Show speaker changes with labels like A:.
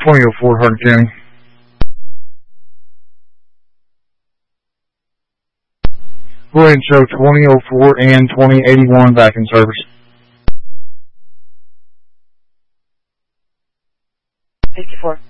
A: 2004 Hardin County. Go ahead and show 2004 and 2081 back in service.
B: 54.